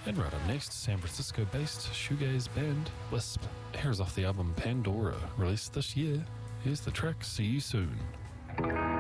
And right up next, San Francisco-based shoegaze band Lisp airs off the album Pandora, released this year. Here's the track See You Soon.